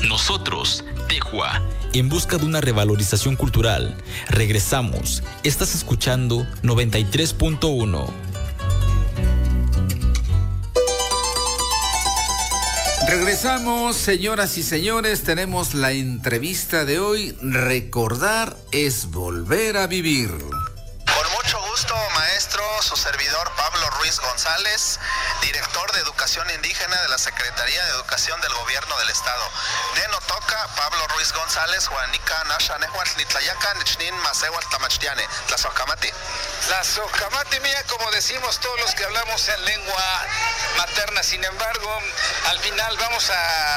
Nosotros, Tejua. En busca de una revalorización cultural. Regresamos. Estás escuchando 93.1. Regresamos, señoras y señores. Tenemos la entrevista de hoy. Recordar es volver a vivir. Con mucho gusto, maestro, su servidor Pablo Ruiz González, director de Educación Indígena de la Secretaría de Educación del Gobierno del Estado. Neno toca Pablo Ruiz González, Juanica Nasha Nehuatl Nitlayaca Nichnin Masewal Tamachtiane, Tlazocamati. Tlazocamati mía, como decimos todos los que hablamos en lengua materna. Sin embargo, al final vamos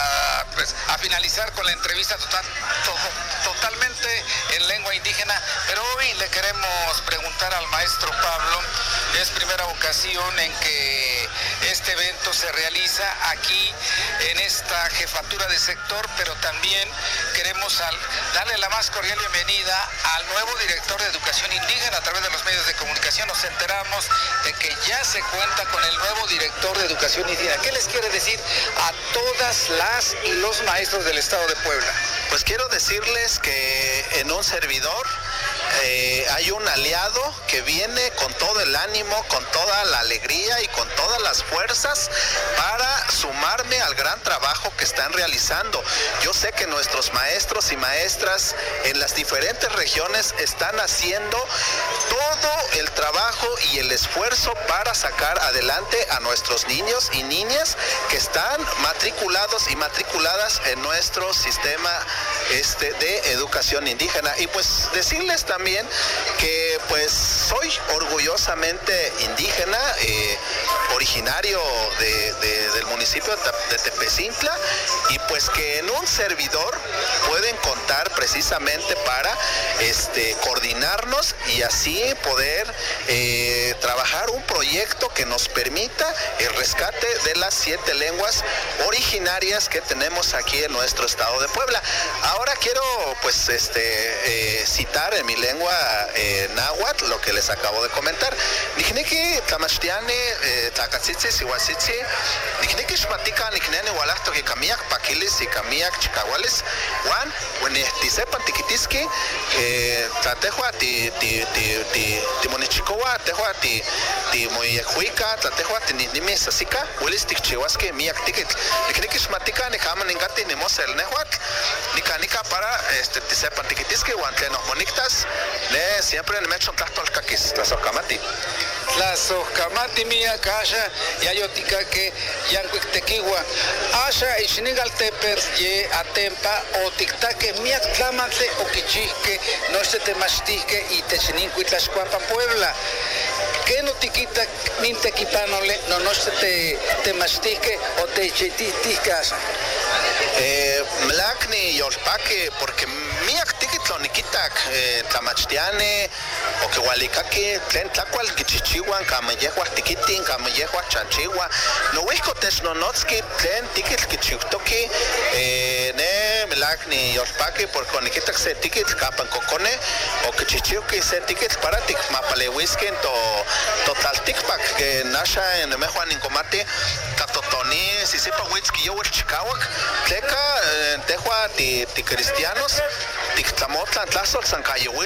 a finalizar con la entrevista totalmente en lengua indígena, pero hoy le queremos preguntar al maestro Pablo. Es primera ocasión en que este evento se realiza aquí en esta jefatura de sector, pero también queremos darle la más cordial bienvenida al nuevo director de Educación Indígena. A través de los medios de comunicación nos enteramos de que ya se cuenta con el nuevo director de Educación Indígena. ¿Qué les quiere decir a todas las y los maestros del Estado de Puebla? Pues quiero decirles que en un servidor hay un aliado que viene con todo el ánimo, con toda la alegría y con todas las fuerzas para sumarme al gran trabajo que están realizando. Yo sé que nuestros maestros y maestras en las diferentes regiones están haciendo todo el trabajo y el esfuerzo para sacar adelante a nuestros niños y niñas que están matriculados y matriculadas en nuestro sistema de educación indígena. Y pues decirles también que pues soy orgullosamente indígena, originario del municipio de Tepecintla, y pues que en un servidor pueden contar precisamente para coordinarnos y así poder trabajar un proyecto que nos permita el rescate de las 7 lenguas originarias que tenemos aquí en nuestro estado de Puebla. Ahora quiero pues citar en mi lengua náhuatl lo que les acabo de comentar. Nijniki tlamachtiane tlacatzitzi sihuatzitzi, nijniki xmatica niknene walahto que kamiak paquilis y kamiak chicahuales, Juan, tisepan tiquitiski, tlatejua timonichicoa, tejua timoyehuica, tlatejua tininimis asika, huelis tikchihuasque miak tiquit, nijniki xmatica nikama ningati nimos el nehuatl, nika para tisepan tiquitiski, Juan tlenos monictas, siempre en mechon tlachtolcaquis, tlazocamati. Tlazocamati mía, kasha, yayotica que yancuic tequigua, asha ixnigal teper ye atempa o tictaque miak tlamantle o quichique, no se te mastique y te chinincuitlascuapa Puebla. ¿Qué no te quita ni te equipanole, no se te mastique o te chitisticas? Mlakni yolpaque, porque miak tiquitlo niquitak tlamachtiane o que hualicaqui tlen tlacual quichichihuan camellehuas tiquitin camellehuas chanchihua no huisco technonotzki tlen tiquitl quichiutoki ne mlakni yolpaque porque niquitak se tiquitl capan cocone o quichichiuki se tiquitl para tikmapalehuisque to tlaltikpak que nasha en mejuan incomate tatotoni sisipa huitzki yowel chicawak tleka tejua ti cristianos tiktlamotlan tlazol san cayehuil